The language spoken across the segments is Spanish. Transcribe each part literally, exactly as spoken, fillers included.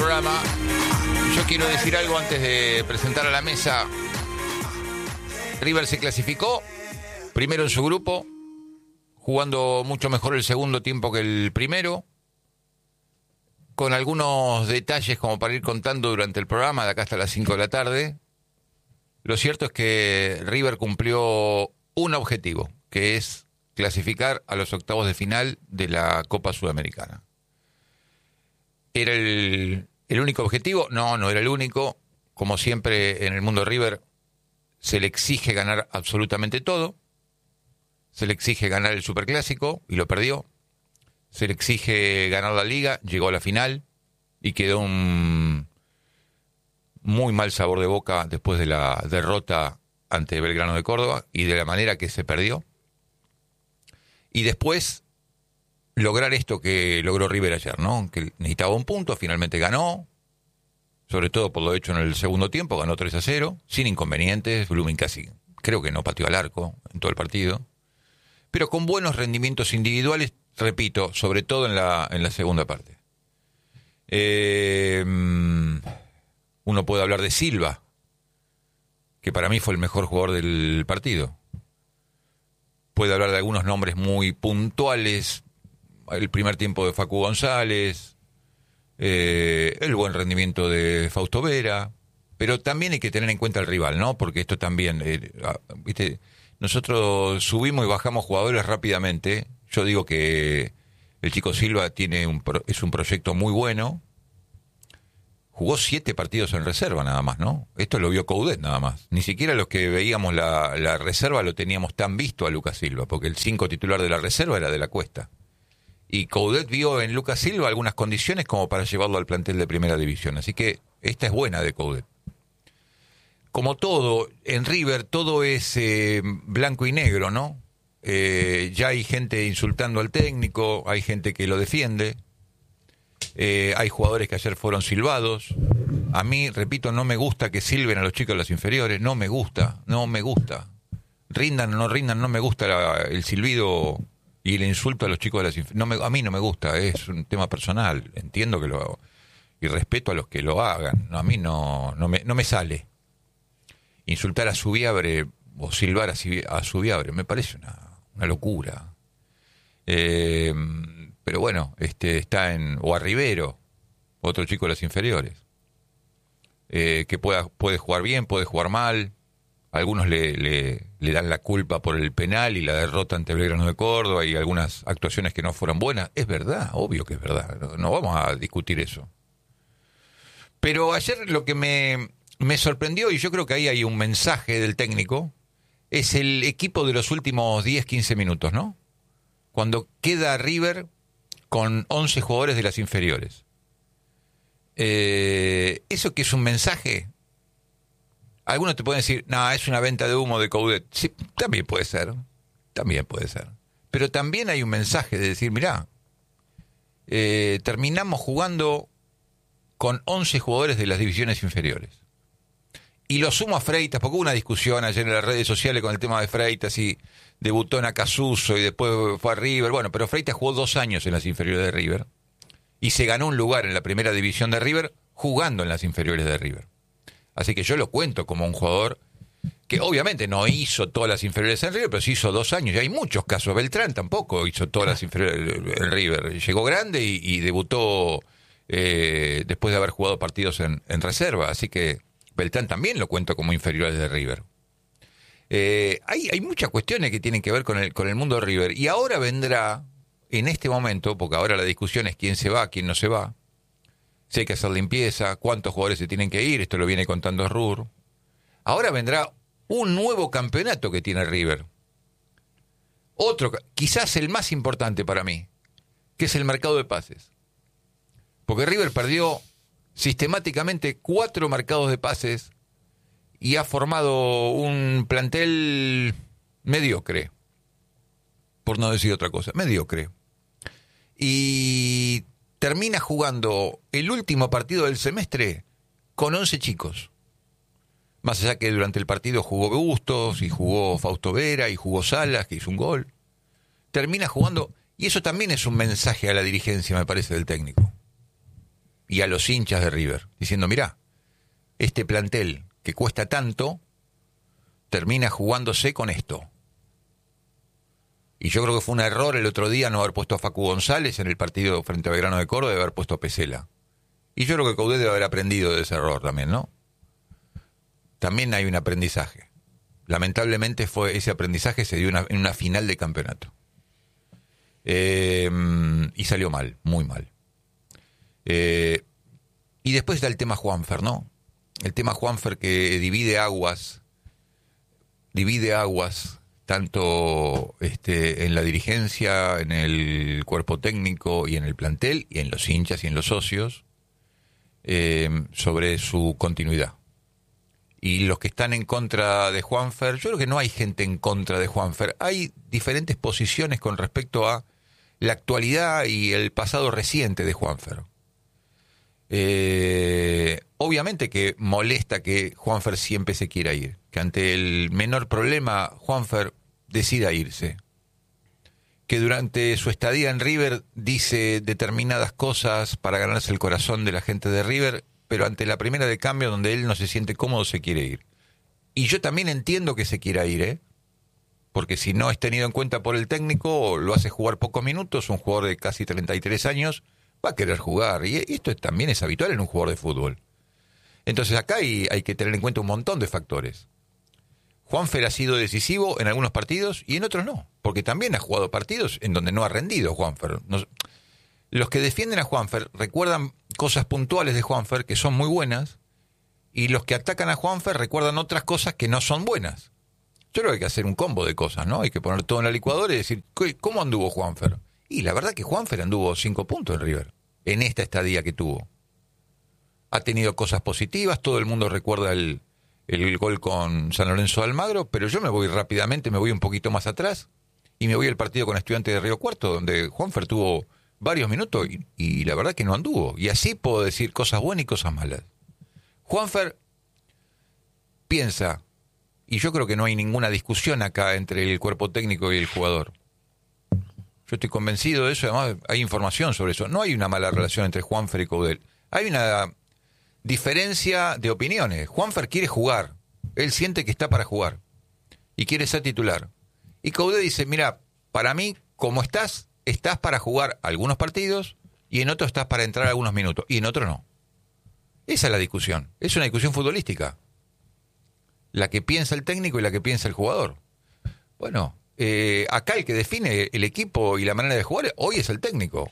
programa. Yo quiero decir algo antes de presentar a la mesa. River se clasificó primero en su grupo, jugando mucho mejor el segundo tiempo que el primero, con algunos detalles como para ir contando durante el programa de acá hasta las cinco de la tarde. Lo cierto es que River cumplió un objetivo, que es clasificar a los octavos de final de la Copa Sudamericana. ¿Era el, el único objetivo? No, no era el único. Como siempre en el mundo de River, se le exige ganar absolutamente todo. Se le exige ganar el Superclásico y lo perdió. Se le exige ganar la Liga, llegó a la final y quedó un muy mal sabor de boca después de la derrota ante Belgrano de Córdoba y de la manera que se perdió. Y después lograr esto que logró River ayer, ¿no? Que necesitaba un punto, finalmente ganó, sobre todo por lo hecho en el segundo tiempo, ganó tres a cero, sin inconvenientes. Blooming casi, creo que no pateó al arco en todo el partido, pero con buenos rendimientos individuales, repito, sobre todo en la, en la segunda parte. Eh, uno puede hablar de Silva, que para mí fue el mejor jugador del partido. Puede hablar de algunos nombres muy puntuales, el primer tiempo de Facu González, eh, el buen rendimiento de Fausto Vera, pero también hay que tener en cuenta el rival, ¿no? Porque esto también, eh, ¿viste? Nosotros subimos y bajamos jugadores rápidamente. Yo digo que el chico Silva tiene un pro, es un proyecto muy bueno. Jugó siete partidos en reserva nada más, ¿no? Esto lo vio Coudet nada más. Ni siquiera los que veíamos la, la reserva lo teníamos tan visto a Lucas Silva, porque el cinco titular de la reserva era de la Cuesta. Y Coudet vio en Lucas Silva algunas condiciones como para llevarlo al plantel de primera división. Así que esta es buena de Coudet. Como todo, en River todo es eh, blanco y negro, ¿no? Eh, ya hay gente insultando al técnico, hay gente que lo defiende. Eh, hay jugadores que ayer fueron silbados. A mí, repito, no me gusta que silben a los chicos de las inferiores. No me gusta, no me gusta. Rindan o no rindan, no me gusta la, el silbido y el insulto a los chicos de las inferiores. No me, a mí no me gusta, es un tema personal. Entiendo que lo hago y respeto a los que lo hagan. No, a mí no, no, me, no me sale. Insultar a Subiabre o silbar a, a Subiabre me parece una, una locura. Eh... Pero bueno, este está en... O a Rivero, otro chico de las inferiores. Eh, que pueda, puede jugar bien, puede jugar mal. Algunos le, le, le dan la culpa por el penal y la derrota ante Belgrano de Córdoba y algunas actuaciones que no fueron buenas. Es verdad, obvio que es verdad. No, no vamos a discutir eso. Pero ayer lo que me, me sorprendió, y yo creo que ahí hay un mensaje del técnico, es el equipo de los últimos diez, quince minutos, ¿no? Cuando queda River con once jugadores de las inferiores. Eh, ¿Eso que es un mensaje? Algunos te pueden decir, no, es una venta de humo de Coudet. Sí, también puede ser, también puede ser. Pero también hay un mensaje de decir, mirá, eh, terminamos jugando con once jugadores de las divisiones inferiores. Y lo sumo a Freitas, porque hubo una discusión ayer en las redes sociales con el tema de Freitas y debutó en Acasuso y después fue a River. Bueno, pero Freitas jugó dos años en las inferiores de River y se ganó un lugar en la primera división de River jugando en las inferiores de River. Así que yo lo cuento como un jugador que obviamente no hizo todas las inferiores en River, pero sí hizo dos años. Y hay muchos casos. Beltrán tampoco hizo todas las inferiores en River. Llegó grande y, y debutó eh, después de haber jugado partidos en, en reserva. Así que Beltrán también lo cuento como inferiores de River. Eh, hay, hay muchas cuestiones que tienen que ver con el, con el mundo de River. Y ahora vendrá, en este momento, porque ahora la discusión es quién se va, quién no se va. Si hay que hacer limpieza, cuántos jugadores se tienen que ir, esto lo viene contando Rur. Ahora vendrá un nuevo campeonato que tiene River. Otro, quizás el más importante para mí, que es el mercado de pases. Porque River perdió sistemáticamente cuatro mercados de pases y ha formado un plantel mediocre, por no decir otra cosa, mediocre. Y termina jugando el último partido del semestre con once chicos. Más allá que durante el partido jugó Bustos y jugó Fausto Vera y jugó Salas, que hizo un gol. Termina jugando, y eso también es un mensaje a la dirigencia, me parece, del técnico. y a los hinchas de River, diciendo, mirá, este plantel que cuesta tanto, termina jugándose con esto. Y yo creo que fue un error el otro día no haber puesto a Facu González en el partido frente a Belgrano de Córdoba y haber puesto a Pesela. Y yo creo que Coudet debe haber aprendido de ese error también, ¿no? También hay un aprendizaje. Lamentablemente fue ese aprendizaje se dio una, en una final de campeonato. Eh, y salió mal, muy mal. Eh, y después está el tema Juanfer, ¿no? El tema Juanfer que divide aguas, divide aguas, tanto este, en la dirigencia, en el cuerpo técnico y en el plantel, y en los hinchas y en los socios, eh, sobre su continuidad. Y los que están en contra de Juanfer, yo creo que no hay gente en contra de Juanfer, hay diferentes posiciones con respecto a la actualidad y el pasado reciente de Juanfer. Eh, obviamente que molesta que Juanfer siempre se quiera ir, que ante el menor problema Juanfer decida irse, que durante su estadía en River dice determinadas cosas para ganarse el corazón de la gente de River, pero ante la primera de cambio donde él no se siente cómodo se quiere ir. Y yo también entiendo que se quiera ir, ¿eh? Porque si no es tenido en cuenta por el técnico, lo hace jugar pocos minutos, un jugador de casi treinta y tres años va a querer jugar, y esto también es habitual en un jugador de fútbol. Entonces acá hay, hay que tener en cuenta un montón de factores. Juanfer ha sido decisivo en algunos partidos y en otros no, porque también ha jugado partidos en donde no ha rendido Juanfer. Nos, los que defienden a Juanfer recuerdan cosas puntuales de Juanfer que son muy buenas, y los que atacan a Juanfer recuerdan otras cosas que no son buenas. Yo creo que hay que hacer un combo de cosas, ¿no? Hay que poner todo en la licuadora y decir, ¿cómo anduvo Juanfer? Y la verdad que Juanfer anduvo cinco puntos en River, en esta estadía que tuvo. Ha tenido cosas positivas, todo el mundo recuerda el, el gol con San Lorenzo de Almagro, pero yo me voy rápidamente, me voy un poquito más atrás, y me voy al partido con Estudiantes de Río Cuarto, donde Juanfer tuvo varios minutos, y, y la verdad que no anduvo. Y así puedo decir cosas buenas y cosas malas. Juanfer piensa, y yo creo que no hay ninguna discusión acá entre el cuerpo técnico y el jugador. Yo estoy convencido de eso, además hay información sobre eso. No hay una mala relación entre Juanfer y Coudet. Hay una diferencia de opiniones. Juanfer quiere jugar, él siente que está para jugar y quiere ser titular. Y Coudet dice, mira, para mí, como estás, estás para jugar algunos partidos y en otros estás para entrar algunos minutos y en otros no. Esa es la discusión. Es una discusión futbolística. La que piensa el técnico y la que piensa el jugador. Bueno, eh, acá el que define el equipo y la manera de jugar hoy es el técnico.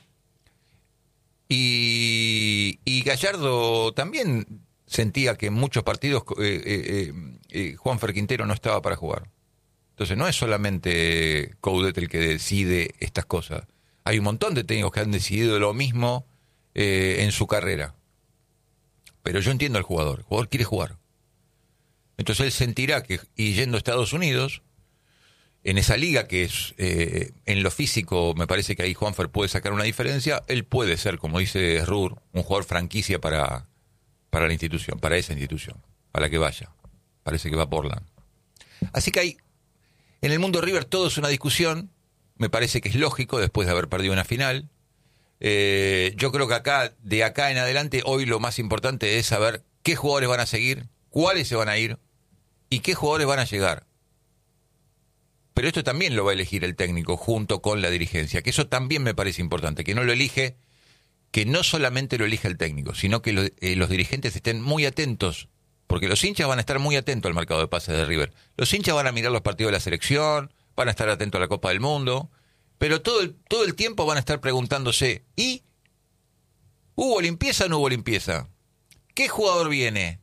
Y, y Gallardo también sentía que en muchos partidos eh, eh, eh, Juanfer Quintero no estaba para jugar. Entonces no es solamente Coudet el que decide estas cosas. Hay un montón de técnicos que han decidido lo mismo eh, en su carrera. Pero yo entiendo al jugador. El jugador quiere jugar. Entonces él sentirá que, y yendo a Estados Unidos, en esa liga que es, eh, en lo físico, me parece que ahí Juanfer puede sacar una diferencia, él puede ser, como dice Rur, un jugador franquicia para, para la institución, para esa institución, a la que vaya. Parece que va a Portland. Así que hay, en el mundo de River todo es una discusión, me parece que es lógico después de haber perdido una final. Eh, yo creo que acá, de acá en adelante, hoy lo más importante es saber qué jugadores van a seguir, cuáles se van a ir y qué jugadores van a llegar. Pero esto también lo va a elegir el técnico junto con la dirigencia, que eso también me parece importante, que no lo elige, que no solamente lo elige el técnico, sino que lo, eh, los dirigentes estén muy atentos, porque los hinchas van a estar muy atentos al mercado de pases de River. Los hinchas van a mirar los partidos de la selección, van a estar atentos a la Copa del Mundo, pero todo el, todo el tiempo van a estar preguntándose, ¿y? ¿Hubo limpieza o no hubo limpieza? ¿Qué jugador viene?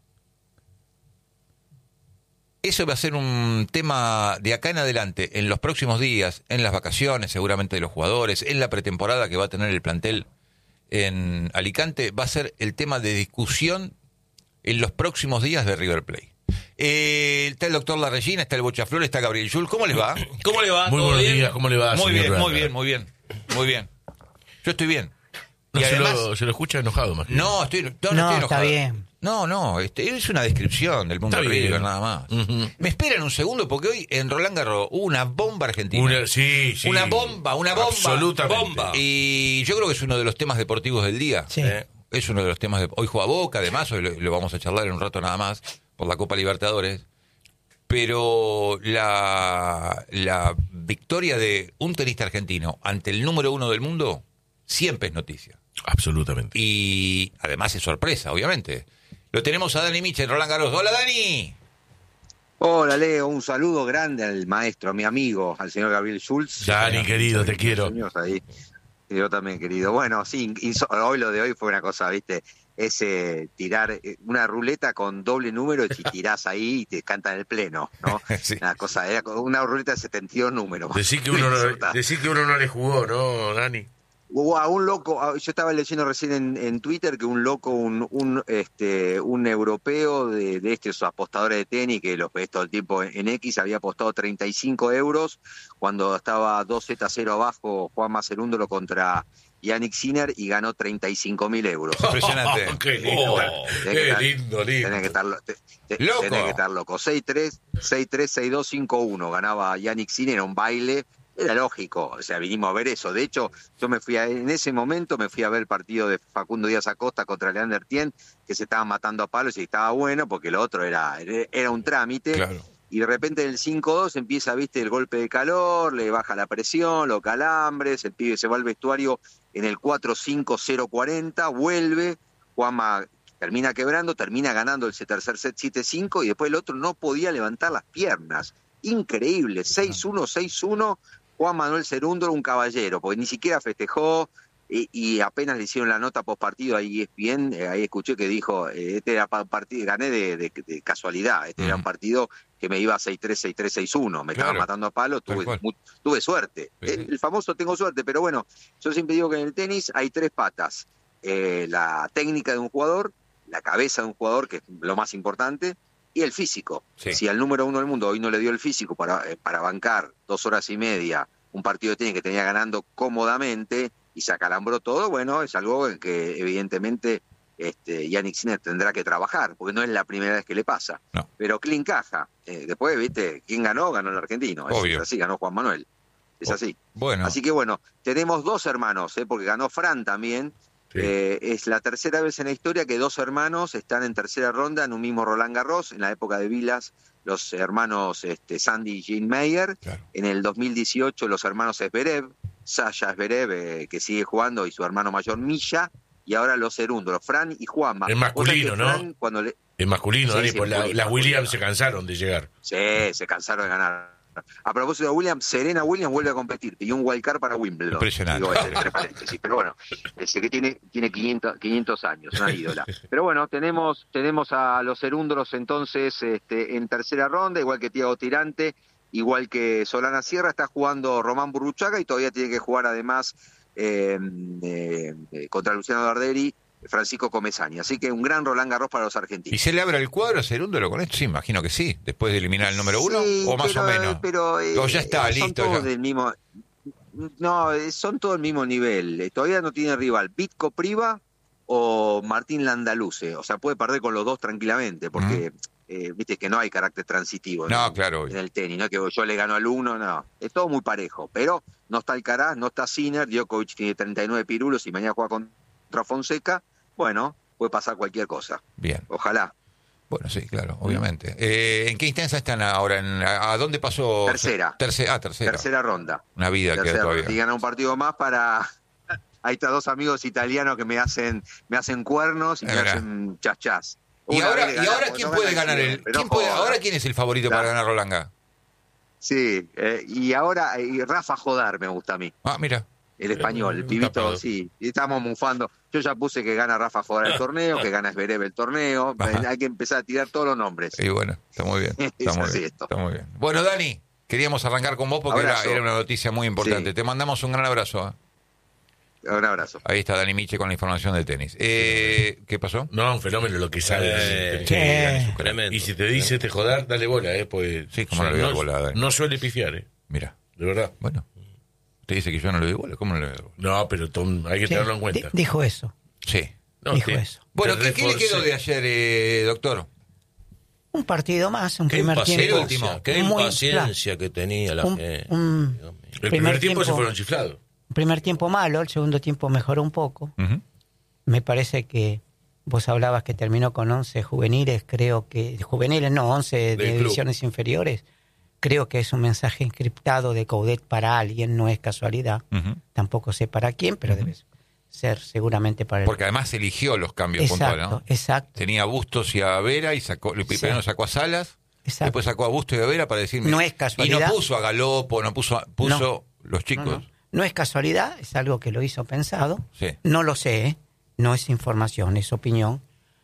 Eso va a ser un tema de acá en adelante, en los próximos días, en las vacaciones seguramente de los jugadores, en la pretemporada que va a tener el plantel en Alicante, va a ser el tema de discusión en los próximos días de River Plate. Eh, está el doctor La Regina, está el Bocha Flores, está Gabriel Yul. ¿Cómo les va? ¿Cómo le va? Muy buenos días, ¿cómo le va? Muy bien, Rata? muy bien, muy bien, muy bien. Yo estoy bien. No, y se, además, lo, se lo escucha enojado más. no, estoy, no, no, No, estoy está enojado. bien. No, no, este, es una descripción del mundo de Está bien. River, nada más. Uh-huh. Me esperan un segundo porque hoy en Roland Garros hubo una bomba argentina. Una, sí, sí. Una bomba, una bomba. Absolutamente. Bomba. Y yo creo que es uno de los temas deportivos del día. Sí. Eh, es uno de los temas de... Hoy juega Boca, además, hoy lo, lo vamos a charlar en un rato nada más, por la Copa Libertadores. Pero la, la victoria de un tenista argentino ante el número uno del mundo siempre es noticia. Absolutamente. Y además es sorpresa, obviamente. Lo tenemos a Dani Michel, Roland Garros. ¡Hola, Dani! Hola, Leo. Un saludo grande al maestro, a mi amigo, al señor Gabriel Schultz. Dani, querido, te quiero. Ahí. Yo también, querido. Bueno, sí, hoy lo de hoy fue una cosa, ¿viste? Ese tirar una ruleta con doble número y tirás ahí y te cantan el pleno, ¿no? Sí. Una cosa, era una ruleta de setenta y dos números. Decir que, uno no, decir que uno no le jugó, ¿no, Dani? Hubo a un loco, yo estaba leyendo recién en, en Twitter que un loco, un un este un europeo de, de estos apostadores de tenis que los ves todo el tiempo en, en X, había apostado treinta y cinco euros cuando estaba dos a cero abajo Juan Macerúndolo contra Yannick Sinner y ganó treinta y cinco mil euros. Impresionante. Oh, qué lindo, Oh, qué lindo, lindo. Tenés que estar, te, te, loco. Tenés que estar loco. seis tres, seis tres, seis dos, cinco uno ganaba Yannick Sinner, era un baile. Era lógico, o sea, vinimos a ver eso. De hecho, yo me fui a, en ese momento me fui a ver el partido de Facundo Díaz Acosta contra Leander Tien, que se estaban matando a palos y estaba bueno porque lo otro era, era un trámite. Claro. Y de repente en el cinco dos empieza, viste, el golpe de calor, le baja la presión, los calambres, el pibe se va al vestuario en el cuatro cinco cero cuarenta, vuelve, Juanma termina quebrando, termina ganando el tercer set siete cinco y después el otro no podía levantar las piernas. Increíble, seis uno, seis uno. Juan Manuel Cerúndolo, un caballero, porque ni siquiera festejó y, y apenas le hicieron la nota post partido ahí bien, eh, ahí escuché que dijo, eh, este era partido, gané de, de, de casualidad, este mm. era un partido que me iba a seis tres, seis tres, seis uno, me claro. estaba matando a palo, tuve, mu, tuve suerte, sí. el, el famoso tengo suerte, pero bueno, yo siempre digo que en el tenis hay tres patas, eh, la técnica de un jugador, la cabeza de un jugador, que es lo más importante, y el físico. Sí. Si al número uno del mundo hoy no le dio el físico para, eh, para bancar dos horas y media un partido de tenis que tenía ganando cómodamente y se acalambró todo, bueno, es algo en que evidentemente este, Yannick Sinner tendrá que trabajar, porque no es la primera vez que le pasa. No. Pero clean caja. Eh, después, viste, ¿quién ganó? Ganó el argentino. Es, es así, ganó Juan Manuel. Es así. Bueno. Así que bueno, tenemos dos hermanos, eh, porque ganó Fran también. Sí. Eh, es la tercera vez en la historia que dos hermanos están en tercera ronda en un mismo Roland Garros. En la época de Vilas, los hermanos este, Sandy y Jean Mayer. Claro. En el dos mil dieciocho, los hermanos Zverev, Sasha Zverev, eh, que sigue jugando, y su hermano mayor Misha. Y ahora los Cerúndolo, Fran y Juanma. Es masculino, ¿no? Fran, cuando le... Es masculino, sí, Dani, sí, pues la, las Williams se cansaron de llegar. Sí, se cansaron de ganar. A propósito de Williams, Serena Williams vuelve a competir. Pidió un wildcard para Wimbledon. Impresionante. Digo, entre paréntesis. Pero bueno, ese que tiene, tiene quinientos, quinientos años, una ídola. Pero bueno, tenemos tenemos a los Cerúndolos entonces este, en tercera ronda, igual que Thiago Tirante, igual que Solana Sierra. Está jugando Román Burruchaga y todavía tiene que jugar además eh, eh, eh, contra Luciano Darderi, Francisco Comesaña. Así que un gran Roland Garros para los argentinos. ¿Y se le abre el cuadro a Cerúndolo con esto? Sí, imagino que sí, después de eliminar el número uno, sí, o más pero, o menos. Pero, eh, o ya está, son listo. Todos ya. del mismo, no, son todos del mismo nivel. Todavía no tiene rival. Vitko Priva o Martín Landaluce. O sea, puede perder con los dos tranquilamente, porque mm. eh, viste que no hay carácter transitivo no, en, claro, en el tenis. No es que yo le gano al uno, no. Es todo muy parejo. Pero no está Alcaraz, no está Sinner. Djokovic tiene treinta y nueve pirulos y mañana juega contra Fonseca. Bueno, puede pasar cualquier cosa. Bien. Ojalá. Bueno, sí, claro, obviamente. Eh, ¿En qué instancia están ahora? En, a, ¿A dónde pasó? Tercera. Tercera. Ah, tercera. Tercera ronda. Una vida tercera queda todavía. Y ganar un partido más para... Ahí está dos amigos italianos que me hacen me hacen cuernos y me Mira. hacen chachás. ¿Y ahora, ¿y ahora quién no puede ganar el? ¿quién puede, ahora quién es el favorito claro. para ganar Roland Garros? Sí, eh, y ahora y Rafa Jodar me gusta a mí. Ah, mira. El español, el pibito, sí. Y estamos mufando. Yo ya puse que gana Rafa Jodar el torneo, que gana Zverev el torneo. Ajá. Hay que empezar a tirar todos los nombres. Y bueno, está muy bien. Está, muy, bien, está muy bien. Bueno, Dani, queríamos arrancar con vos porque era, era una noticia muy importante. Sí. Te mandamos un gran abrazo. ¿eh? Un abrazo. Ahí está Dani Miche con la información de tenis. Eh, ¿Qué pasó? No, un fenómeno lo que sale. Eh, sí, tremendo. Y si te dice te joder, dale bola, ¿eh? Pues, sí, como no le doy bola. Dani. No suele pifiar, ¿eh? Mira. De verdad. Bueno. ¿Te dice que yo no le doy bola? ¿Cómo no le doy bola? No, pero Tom, hay que sí, tenerlo en cuenta. Dijo eso. Sí. No, dijo te, eso. Bueno, ¿qué, ¿qué le quedó de ayer, eh, doctor? Un partido más, un qué primer tiempo. Último. Qué muy, impaciencia que tenía la un, gente. Un, el primer, primer tiempo, tiempo se fueron chiflados. El primer tiempo malo, el segundo tiempo mejoró un poco. Uh-huh. me parece que vos hablabas que terminó con once juveniles, creo que, juveniles no, once de Del divisiones club. inferiores. Creo que es un mensaje encriptado de Coudet para alguien, no es casualidad. Ujú. Tampoco sé para quién, pero debe ser seguramente para el... Porque además eligió los cambios exacto, puntuales, ¿no? exacto. Tenía a Bustos y a Vera y sacó, primero sacó a Salas, Exacto. después sacó a Bustos y a Vera para decirme... No es casualidad. Y no puso a Galopo, no puso, a- puso No. los chicos. No, no. No es casualidad, es algo que lo hizo pensado. Sí. No lo sé, ¿eh? No es información, es opinión.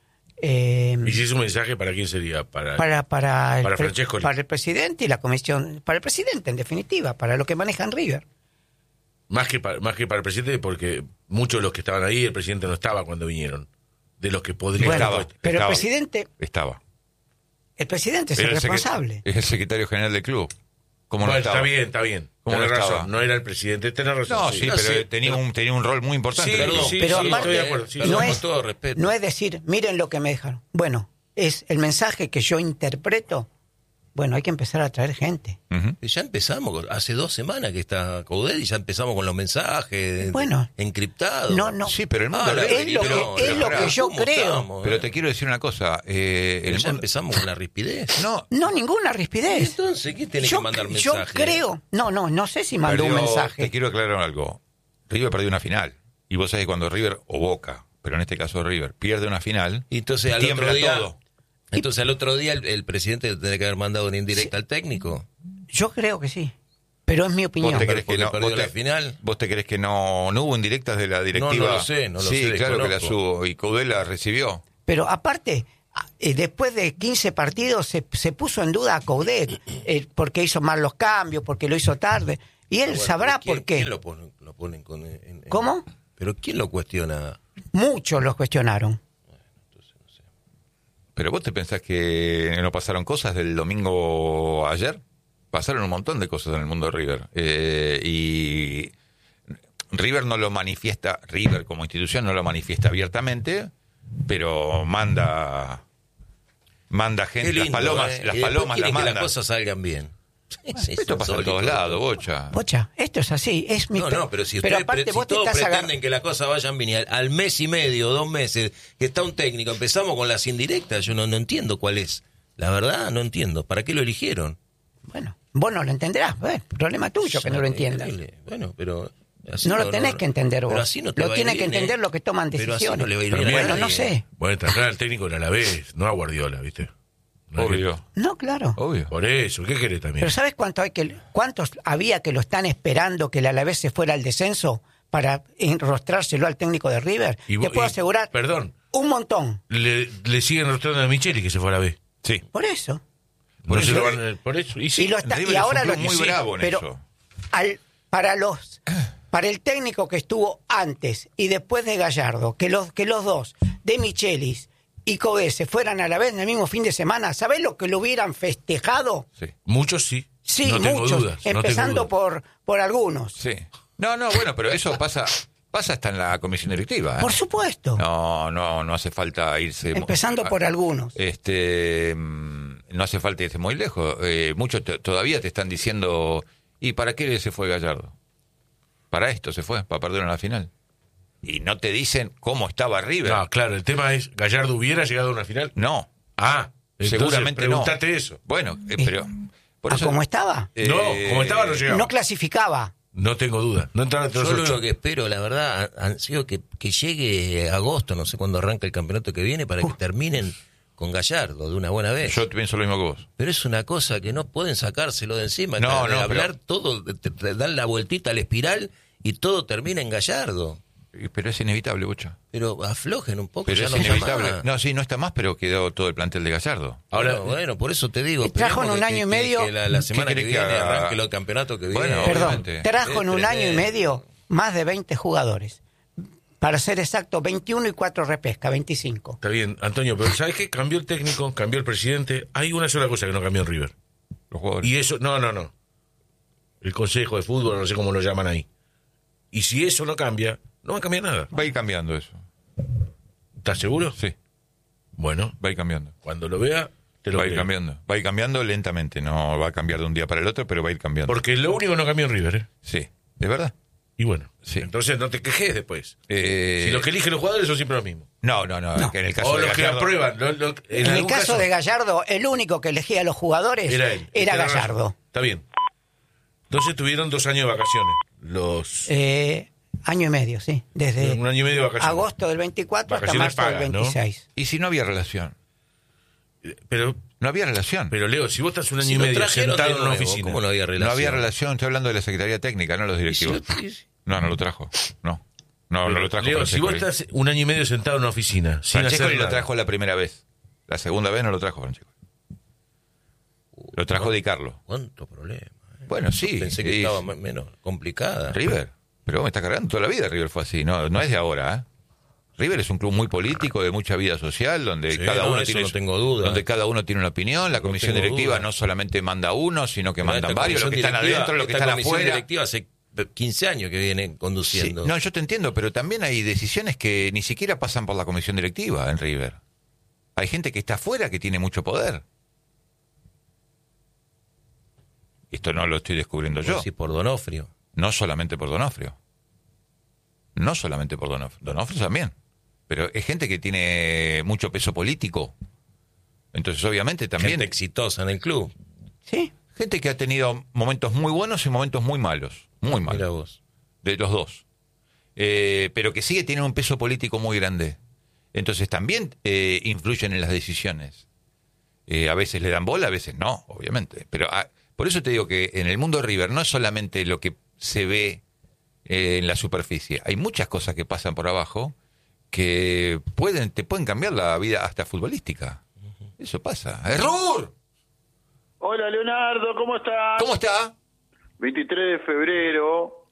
Eh, ¿Y si es un mensaje para quién sería? Para, para para el, para pre- Francescoli. para el presidente y la comisión, para el presidente en definitiva, para lo que manejan River. Más que, para, más que para el presidente, porque muchos de los que estaban ahí, el presidente no estaba cuando vinieron. De los que podrían Bueno, estaba, pero estaba. el presidente, Estaba. el presidente es Era el el secre- responsable. Es el secretario general del club. ¿Cómo no Bueno, estaba? está bien, está bien. ¿Cómo Tenés no estaba? razón, no era el presidente, tenés razón. No, sí, No, pero sí, tenía, pero- un, tenía un rol muy importante. Sí, en el club. sí, pero sí, aparte, estoy de acuerdo, sí, no, sí, con es, todo respeto. no es decir, miren lo que me dejaron. Bueno, es el mensaje que yo interpreto. Bueno, hay que empezar a traer gente. Ujú. Ya empezamos, hace dos semanas que está Coudet y ya empezamos con los mensajes Bueno. encriptados. No, no. Sí, pero el mundo Ah, del- es lo pero- que- es pero lo pará, que yo ¿cómo creo. estamos, Pero eh? te quiero decir una cosa. Eh, Pero el ya mundo- empezamos con la rispidez. No, No, ninguna rispidez. Entonces, ¿quién tiene yo, que mandar yo mensaje? creo, no, no, no sé si mandó un perdió- mensaje. Te quiero aclarar algo. River perdió una final. Y vos sabés que cuando River, o Boca, pero en este caso River, pierde una final, Y entonces al tiembla otro día, todo. entonces al otro día el, el presidente tendría que haber mandado una indirecta al técnico. Yo creo que sí, pero es mi opinión. ¿Vos te Pero crees que porque no? perdió ¿Vos la te, final. ¿Vos te crees que no, no hubo indirectas de la directiva? No, no lo sé, no lo sí, sé, claro que la desconozco. hubo. Y Coudet la recibió. Pero aparte, eh, después de quince partidos se, se puso en duda a Coudet, eh, porque hizo mal los cambios, porque lo hizo tarde. Y él Bueno, sabrá ¿quién- por qué. ¿Quién lo ponen, lo ponen con, en- en- ¿Cómo? ¿Pero quién lo cuestiona? Muchos los cuestionaron. ¿Pero vos te pensás que no pasaron cosas del domingo a ayer? Pasaron un montón de cosas en el mundo de River. Eh, y River no lo manifiesta, River como institución no lo manifiesta abiertamente, pero manda manda gente, Qué lindo, las palomas, ¿eh? las Y después palomas quieren las que mandan. las cosas salgan bien. Sí, sí, Esto son pasa en todos sólidos. lados, Bocha. Pocha, esto es así, es mi No, pe- no, pero si pero ustedes aparte pre- si vos te todos estás pretenden agarrando. que las cosas vayan bien y al, al mes y medio, dos meses, que está un técnico, empezamos con las indirectas, yo no, no entiendo cuál es. La verdad, no entiendo. ¿Para qué lo eligieron? Bueno, vos no lo entenderás, bueno, problema tuyo que no lo entiendas. Increíble. Bueno, pero... así No lo tenés que entender vos. Pero así no te Lo va a ir tienen que bien, entender ¿eh? los que toman Pero así decisiones. no le va a ir Pero bien a mira, Bueno, no nadie. sé. Bueno, tratar al técnico de la vez, no a Guardiola, ¿viste? No es Obvio, No, claro. obvio. que- Por eso, ¿qué querés también? Pero ¿sabes cuánto hay que cuántos había que lo están esperando que el Alavés se fuera al descenso para enrostrárselo al técnico de River? Y Te vos- puedo y- asegurar Perdón, un montón. le, le siguen rostrando a Micheli que se fue a la B. Sí. Por eso. Por, Por eso eso- lo van, por eso. Y sí, y lo está- River y es ahora un lo club muy sí, bravo en pero eso. al para los para el técnico que estuvo antes y después de Gallardo, que los que los dos de Michelis y Coudet se fueran a la vez en el mismo fin de semana, ¿sabés lo que lo hubieran festejado? Sí. muchos sí. Sí, no tengo muchos, dudas, no tengo empezando dudas. por por algunos. Sí. No, no, bueno, pero eso pasa pasa hasta en la comisión directiva. ¿eh? Por supuesto. No, no, no hace falta irse. Empezando por algunos. Este, mm, no hace falta irse muy lejos. Eh, muchos te- todavía te están diciendo, ¿y para qué se fue Gallardo? Para esto se fue, para perder en la final. Y no te dicen cómo estaba River. No, claro, el tema es, ¿Gallardo hubiera llegado a una final? No, Ah, entonces seguramente no. preguntate eso. Bueno, eh, pero por ¿A eso, cómo estaba? eh, No, como estaba no llegaba. No clasificaba. No tengo duda. No entraron entre Yo los lo ocho. único que espero, la verdad, ha- han sido que, que llegue agosto, no sé cuándo arranca el campeonato que viene, para que terminen con Gallardo de una buena vez. yo pienso lo mismo que vos. Pero es una cosa que no pueden sacárselo de encima. No, de no, hablar pero- todo, te, te dan la vueltita al espiral y todo termina en Gallardo. Pero es inevitable, Bocha. Pero aflojen un poco, Pero ya es no está inevitable. más. No, sí, no está más, pero quedó todo el plantel de Gallardo. Ahora, bueno, bueno, por eso te digo. Y trajo en esperemos un que- año y que- medio- que la, la semana ¿Qué que querés que viene haga? arranque el campeonato que Bueno, viene. Perdón, obviamente. trajo en Es un año y tremendo. medio más de veinte jugadores. Para ser exacto, veintiuno y cuatro repesca, veinticinco. está bien, Antonio, pero ¿sabes qué? Cambió el técnico, cambió el presidente. Hay una sola cosa que no cambió en River. Los jugadores. Y eso, no, no, no. El Consejo de Fútbol, no sé cómo lo llaman ahí. Y si eso no cambia, no va a cambiar nada. Va a ir cambiando eso. ¿Estás seguro? Sí, Bueno, va a ir cambiando. cuando lo vea, te lo Va a ir creo. cambiando. Va a ir cambiando lentamente. No va a cambiar de un día para el otro, pero va a ir cambiando. Porque lo único que no cambió en River, ¿eh? Sí, es verdad. Y bueno, Sí. entonces no te quejes después. Eh, Si los que eligen los jugadores son siempre los mismos. no, no, no, No. que en el caso O de los que Gallardo- aprueban. lo- lo- en En el algún caso de Gallardo, el único que elegía a los jugadores Era él. era Tenés razón. Gallardo. Está bien. Entonces tuvieron dos años de vacaciones. Los Eh, año y medio, sí. Desde un año y medio de vacaciones. agosto del veinticuatro hasta Vacaciones marzo pagas, del ¿no? veintiséis. Y si no había relación. Pero, No había relación. pero Leo, si vos estás un año Si y lo medio trajeron sentado de en una nuevo, oficina. ¿cómo no había relación? No había relación, estoy hablando de la Secretaría Técnica, no los Y si directivos. lo- y si- No, no lo trajo. No. No, no lo trajo. Leo, si vos Francescoli. estás un año y medio sentado en una oficina sin hacer Francescoli lo nada, trajo la primera vez. La segunda vez no lo trajo Francescoli. Lo trajo Di Carlo. ¿Cuánto problema? eh? Bueno, sí. Pensé que y- estaba me- menos complicada. River. Pero vos me estás cargando toda la vida. River fue así. No, no es de ahora, ¿eh? River es un club muy político, de mucha vida social, donde Sí, cada no, uno eso tiene no su- tengo duda. donde cada uno tiene una opinión. La comisión tengo directiva duda. no solamente manda uno, sino que Pero mandan esta varios, los que comisión están directiva- adentro, los que esta están comisión afuera. directiva hace quince años que vienen Sí, conduciendo. no, yo te entiendo, pero también hay decisiones que ni siquiera pasan por la comisión directiva en River. Hay gente que está afuera que tiene mucho poder. Esto no lo estoy descubriendo yo. Sí, por Donofrio. No solamente por Donofrio. No solamente por Donofrio. Donofrio también. Pero es gente que tiene mucho peso político. Entonces, obviamente, también... Gente exitosa en el club. ¿Sí? Gente que ha tenido momentos muy buenos y momentos muy malos. Muy malos. Mira vos. De los dos. Eh, pero que sigue teniendo un peso político muy grande. Entonces también eh, influyen en las decisiones. Eh, a veces le dan bola, a veces no, obviamente. Pero ah, por eso te digo que en el mundo de River no es solamente lo que se ve eh, en la superficie. Hay muchas cosas que pasan por abajo que pueden te pueden cambiar la vida hasta futbolística. Eso pasa. ¡Error! Hola Leonardo, ¿cómo estás? ¿Cómo está? veintitrés de febrero,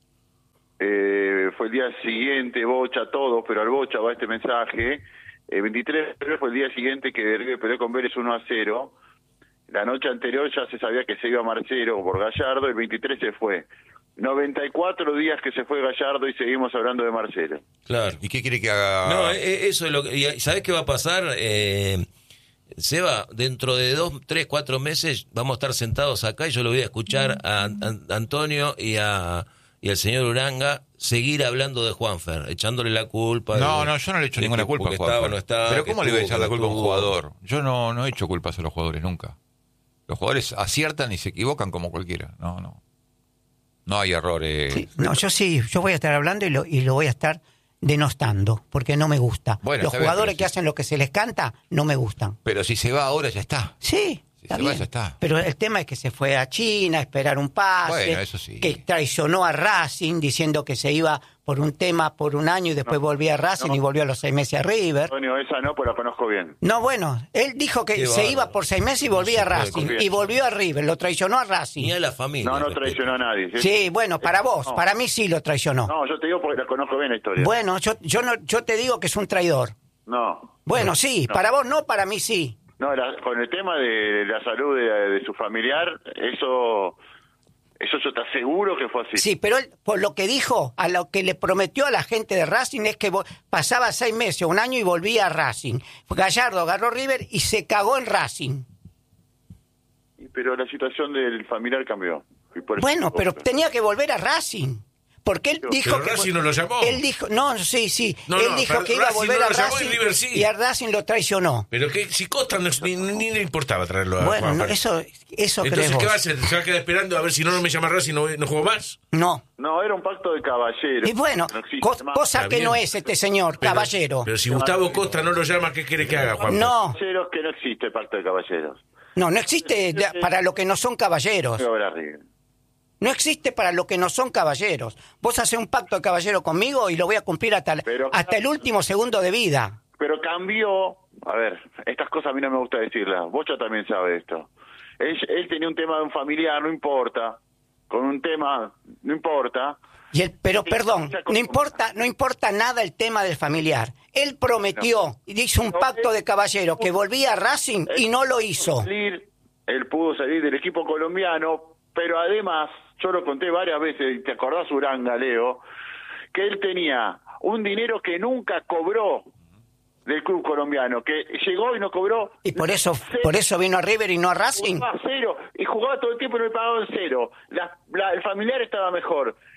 eh, fue el día siguiente, Bocha, todos, pero al Bocha va este mensaje. El veintitrés de febrero fue el día siguiente que River perdió con Vélez uno a cero. La noche anterior ya se sabía que se iba Marcelo por Gallardo, el veintitrés se fue. noventa y cuatro días que se fue Gallardo y seguimos hablando de Marcelo. Claro. ¿Y qué quiere que haga? No, eh, eso es lo que... y ¿sabés qué va a pasar? Eh, Seba, dentro de dos, tres, cuatro meses vamos a estar sentados acá y yo lo voy a escuchar a, An- a Antonio y a y al señor Uranga seguir hablando de Juanfer, echándole la culpa. No, de- no, yo no le echo de ninguna que culpa a porque Juanfer. estaba o no estaba, Pero que ¿cómo le voy a estuvo, echar la que culpa a un no estuvo. jugador? Yo no, no he hecho culpas a los jugadores nunca. Los jugadores aciertan y se equivocan como cualquiera. No, no. No hay errores. Sí, no, yo sí, yo voy a estar hablando y lo, y lo voy a estar denostando, porque no me gusta. Bueno, Los está bien, jugadores pero que sí. hacen lo que se les canta, no me gustan. Pero si se va ahora, ya está. Sí, Si está se va, bien. ya está. Pero el tema es que se fue a China a esperar un pase, Bueno, eso sí. que traicionó a Racing diciendo que se iba por un tema por un año y después volvía a Racing no. y volvió a los seis meses a River. Antonio, esa no, pues la conozco bien. No, bueno, él dijo que Qué se bárbaro. iba por seis meses y volvía a se puede Racing confiar. y volvió a River, lo traicionó a Racing. Ni a la familia. No, no respeto. traicionó a nadie. ¿sí? Sí, bueno, para vos, No. para mí sí lo traicionó. No, yo te digo porque la conozco bien la historia. Bueno, yo, yo, no, yo te digo que es un traidor. No. Bueno, sí, No. para vos no, para mí sí. No, la- con el tema de la salud de, de su familiar, eso, eso yo te aseguro que fue así. Sí, pero él, por lo que dijo, a lo que le prometió a la gente de Racing es que vo- pasaba seis meses, un año y volvía a Racing. Gallardo agarró River y se cagó en Racing. Pero la situación del familiar cambió. Y por eso- Bueno, pero tenía que volver a Racing. Porque él Pero dijo que... Racing no lo llamó. Él dijo, no, sí, sí. No, él no, dijo pero que iba a Racing volver no a lo llamó y Racing River sí. y a Racing lo traicionó. Pero que si Costa no- ni, ni le importaba traerlo a Bueno, no, Juanfer. eso, eso crees Entonces, vos. ¿qué va a hacer? ¿Se va a quedar esperando a ver si no, no me llama Racing y no, no juego más? No. No, era un pacto de caballeros. Y bueno, No existe co- más. cosa Está que bien. no es este señor, Pero- caballero. Pero si Gustavo Costa no lo llama, ¿qué quiere que haga, Juan? No, Caballeros que no existe pacto de caballeros. no, no existe de- para lo que no son caballeros. Voy a hablar, River. No existe para lo que no son caballeros. Vos hacés un pacto de caballero conmigo y lo voy a cumplir hasta, Pero- hasta el último segundo de vida. Pero cambió, a ver, estas cosas a mí no me gusta decirlas, Bocha también sabe esto. Él, él tenía un tema de un familiar, no importa, con un tema, no importa. Y él, pero perdón, no importa, no importa nada el tema del familiar. Él prometió y hizo un pacto de caballero que volvía a Racing y no lo hizo. Salir, él pudo salir del equipo colombiano, pero además, yo lo conté varias veces, y te acordás, Uranga, Leo, que él tenía un dinero que nunca cobró del club colombiano, que llegó y no cobró. Y por eso, por eso vino a River y no a Racing. Jugaba cero, y jugaba todo el tiempo y no le pagaban cero. La- la- el familiar estaba mejor.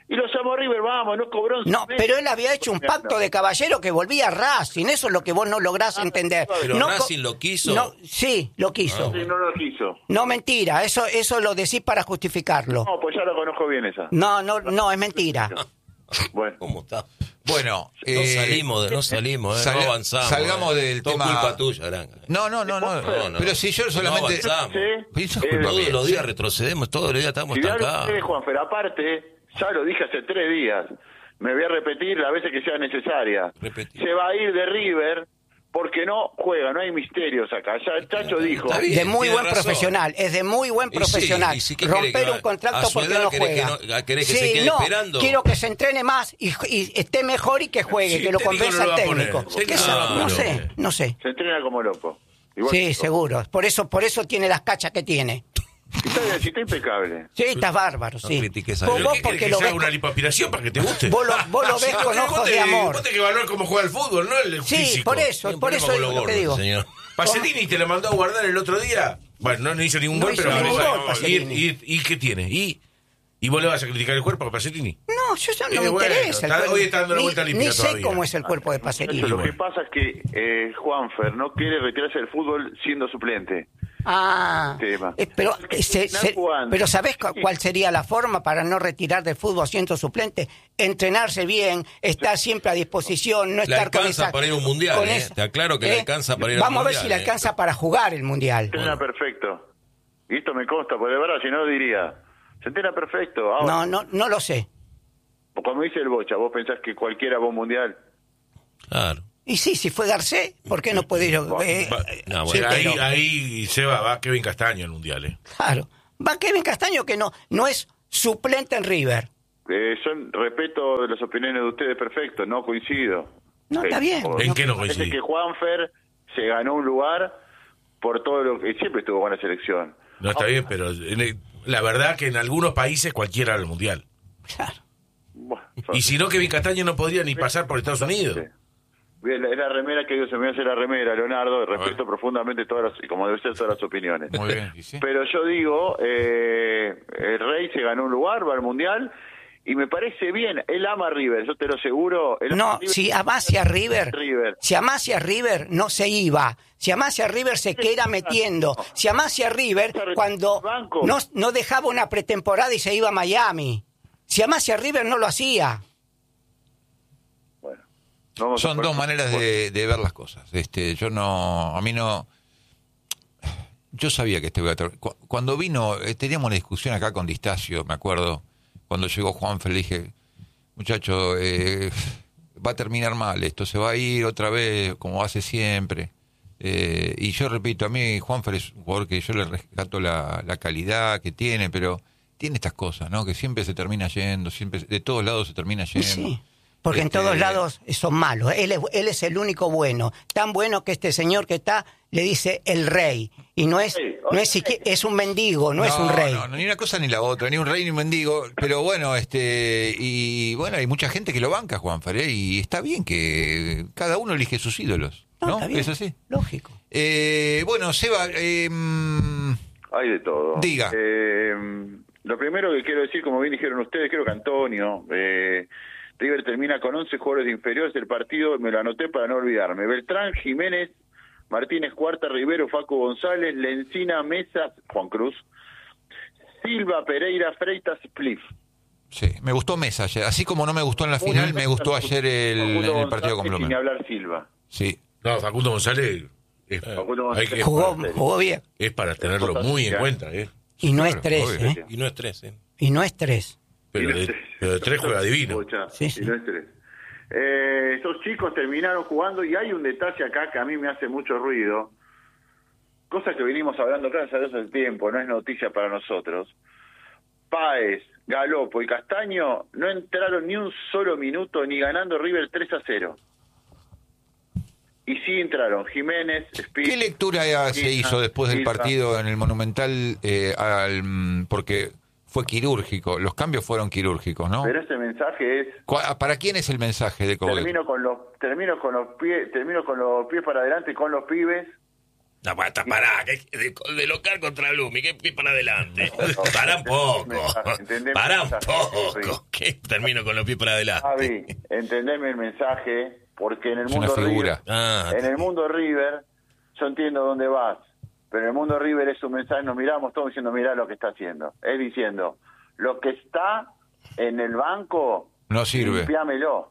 Y lo llamó River, vamos, no cobró en No, su mes. pero él había hecho un pacto de caballero que volvía a Racing. Eso es lo que vos no lográs entender. Pero no, Racing lo quiso. No, sí, lo quiso. Sí, no lo quiso. No, mentira. Eso, eso lo decís para justificarlo. No, pues ya lo conozco bien esa. No, no, no, es mentira. Bueno, ¿Cómo está? Bueno, No eh, salimos, de, no salimos, eh, salga- no avanzamos. salgamos eh. del Todo tema- culpa tuya, Aranga. no, no, no, no, No, no. pero si yo No solamente... avanzamos. sí. Pero eso es Eh, culpa Todos mía. los días retrocedemos, todos los días estamos Si hablan estancados. ustedes, Juanfer, aparte, ya lo dije hace tres días, me voy a repetir las veces que sea necesaria. Repetí. Se va a ir de River porque no juega, no hay misterios acá. Ya el Chacho dijo... Está bien. De muy tiene buen razón. profesional, es de muy buen Y sí, profesional. y sí, ¿qué quiere Romper que- un contrato a su porque edad no querés que juega. no- querés que sí, se quede no, esperando? quiero que se entrene más y, y esté mejor y que juegue, Sí, que lo el técnico convenza no el lo va a poner. técnico. Sí, ¿Qué sé? claro. No sé, no sé. Se entrena como loco. Igual Sí, que- seguro. Por eso, por eso tiene las cachas que tiene. Está bien, sí, está impecable. Sí, estás bárbaro, No sí. critiques a Vos, él. vos ¿Qué porque querés, lo que se ves haga una con- lipoaspiración para que te guste? Vos lo, vos lo ves No, con que ojos vos te- de amor. Vos tenés que evaluar cómo juega el fútbol, no el Sí, físico. por eso, Tiene un por problema eso con es los lo que gordos, digo. señor. Pacerini te la mandó a guardar el otro día. Bueno, no, no hizo ningún No gol, hizo pero... ningún pero- gol, y, Pacerini. y, ¿Y qué tiene? ¿Y, ¿Y vos le vas a criticar el cuerpo a Pacerini? No, yo ya no Eh, me bueno, interesa. el está- cuerpo. hoy está dando la Ni- vuelta limpia Ni sé todavía. cómo es el cuerpo de Pacerini. Lo que bueno. pasa es que eh, Juanfer no quiere retirarse del fútbol siendo suplente. Ah, Tema. eh, pero, eh, se- Están se- jugando. pero ¿sabés cu- cuál sería la forma para no retirar del fútbol siendo suplente? Entrenarse bien, estar siempre a disposición, no Le estar con alcanza esa... para ir a un mundial, con eh. esa- Te aclaro que le alcanza para ir a un Vamos a ver mundial, si le eh. alcanza para jugar el mundial. Se entrena perfecto. Y esto me consta, porque de verdad, si no diría. Se entrena perfecto. Ahora, No, no, no lo sé. como dice el Bocha, ¿vos pensás que cualquiera va a un mundial? Claro. Y sí, si fue Garcés, ¿por qué no puede ir? eh, Va- No, sí, bueno. ahí, pero- ahí se va, va Kevin Castaño al Mundial, ¿eh? Claro. Va Kevin Castaño que no, no es suplente en River. Eh, son, respeto las opiniones de ustedes, perfecto, no coincido. No, está bien. por- ¿En qué no Parece coincide? que Juanfer se ganó un lugar por todo lo que siempre estuvo con la selección. No está bien, pero en el- la verdad que en algunos países cualquiera va al Mundial. Claro. Bueno, Y si no, Kevin Castaño no podría ni pasar por Estados Unidos. Sí. Bien, la, la remera que digo, se me hace la remera, Leonardo, respeto profundamente todas las, como debe ser todas las opiniones. Muy bien, y sí. Pero yo digo, eh, el Rey se ganó un lugar, va al Mundial, y me parece bien, él ama a River, yo te lo aseguro. él ama No, a River. si amase a River, River. si amase a River no se iba. Si amase a River se queda metiendo. Si amase a River cuando Banco. no, no dejaba una pretemporada y se iba a Miami. Si amase a River no lo hacía. Bueno, vamos a Son poner- dos maneras de, de ver las cosas. Este, yo no, a mí no. Yo sabía que este iba a ter- cu- Cuando vino, eh, teníamos una discusión acá con Distacio, me acuerdo. Cuando llegó Juanfer, le dije, muchacho, eh, va a terminar mal esto, se va a ir otra vez como hace siempre. Eh, y yo repito, a mí Juanfer es un jugador que yo le rescato la, la calidad que tiene, pero tiene estas cosas, ¿no? Que siempre se termina yendo, siempre de todos lados se termina yendo. Sí, porque en Este, todos lados son malos. Él es, él es el único bueno. Tan bueno que este señor que está le dice el rey. Y no es, no es siquiera, es un mendigo, no, es un rey. No, no, ni una cosa ni la otra, ni un rey ni un mendigo. Pero bueno, este y bueno, hay mucha gente que lo banca, Juanfer, ¿eh? Y está bien que cada uno elige sus ídolos, ¿no? está bien, Es así. lógico. Eh, bueno, Seba, eh, mm, Hay de todo. Diga. Eh, lo primero que quiero decir, como bien dijeron ustedes, creo que Antonio, eh, River termina con once jugadores de inferiores del partido, me lo anoté para no olvidarme. Beltrán, Jiménez, Martínez, Cuarta, Rivero, Facu González, Lencina, Mesa, Juan Cruz, Silva, Pereira, Freitas, Spliff. sí, me gustó Mesa ayer. Así como no me gustó en la final, me gustó ayer el, Facundo el partido con González, Sin Blooming. hablar Silva. Sí. No, Facundo González es, Facundo hay González. que- Jugó, González. jugó bien. es para tenerlo muy en cuenta, ¿eh? Y no es Claro, tres, obvio. ¿eh? Y no es tres, ¿eh? Y no es tres. Pero de, pero de tres juega divino. Bocha, Sí, sí. y no es tres. Eh, esos chicos terminaron jugando y hay un detalle acá que a mí me hace mucho ruido, cosa que venimos hablando gracias a Dios el tiempo, no es noticia para nosotros. Páez, Galopo y Castaño no entraron ni un solo minuto ni ganando River tres a cero. Y sí entraron Jiménez, Spiz, ¿Qué lectura se Silva, hizo después del Silva. partido en el Monumental? Eh, al, mm, porque fue quirúrgico, los cambios fueron quirúrgicos, ¿no? Pero ese mensaje es ¿Cu- ¿Para quién es el mensaje de Coudet? termino con los termino con los pies termino con los pies para adelante con los pibes No, basta, pará, que de, de local contra Lumi, que, que para adelante. Pará un poco, Entendeme pará el un mensaje, poco. Que termino con los pies para adelante. Javi, entendeme el mensaje, porque en el Es una mundo figura. River, Ah, en el mundo River, yo entiendo dónde vas, pero en el mundo River es un mensaje, nos miramos todos diciendo, mirá lo que está haciendo. Es diciendo, lo que está en el banco, No sirve. limpiámelo.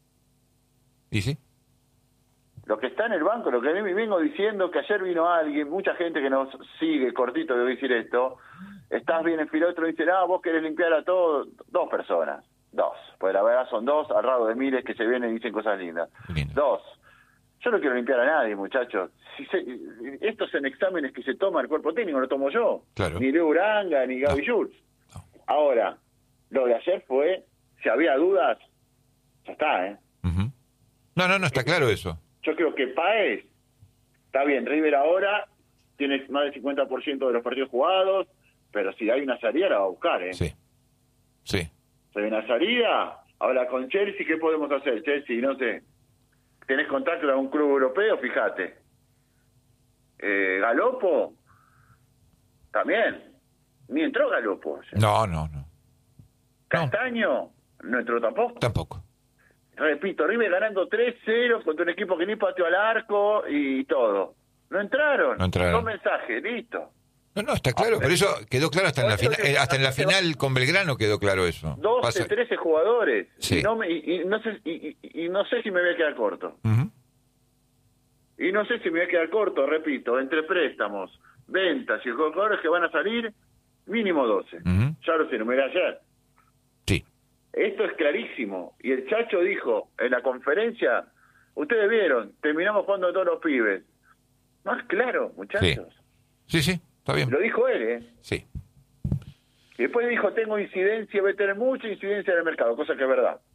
¿Y sí? Lo que está en el banco, lo que vengo diciendo, que ayer vino alguien, mucha gente que nos sigue, cortito debo decir esto, estás bien enfilado, otro dice, ah, vos querés limpiar a todos, dos personas, dos, pues la verdad son dos, al lado de miles que se vienen y dicen cosas lindas. Lindo. Dos. Yo no quiero limpiar a nadie, muchachos. Si se, estos en exámenes que se toma el cuerpo técnico, lo tomo yo. Claro. Ni Leo Uranga, ni Gaby No. Jules. No. Ahora, lo de ayer fue, si había dudas, ya está, ¿eh? Ujú. No, no, no, está claro eso. Yo creo que Páez, está bien, River ahora tiene más del cincuenta por ciento de los partidos jugados, pero si hay una salida la va a buscar, ¿eh? Sí. Sí. Si hay una salida, ahora con Chelsea, ¿qué podemos hacer? Chelsea, no sé, ¿tenés contacto con un club europeo? Fíjate. Eh, Galopo, también, ni entró Galopo. No, no, no. Castaño, no entró tampoco. Tampoco. Repito, River ganando tres cero contra un equipo que ni pateó al arco y todo. No entraron. No entraron. Dos mensajes, listo. No, no, está claro. Por eso quedó claro hasta en la final. eh, Hasta en la final con Belgrano quedó claro eso. doce, Pasa- trece jugadores. Sí. Y, no me, y, y no sé, y, y- y no sé si me voy a quedar corto. Ujú. Y no sé si me voy a quedar corto, repito, entre préstamos, ventas y jugadores que van a salir, mínimo doce. Ujú. Ya lo sé, no me voy a ayer. Sí. Esto es clarísimo. Y el Chacho dijo en la conferencia, ustedes vieron, terminamos jugando todos los pibes. Más claro, muchachos. Sí, sí, está bien. Lo dijo él, ¿eh? Sí. Y después dijo, tengo incidencia, voy a tener mucha incidencia en el mercado, cosa que es verdad.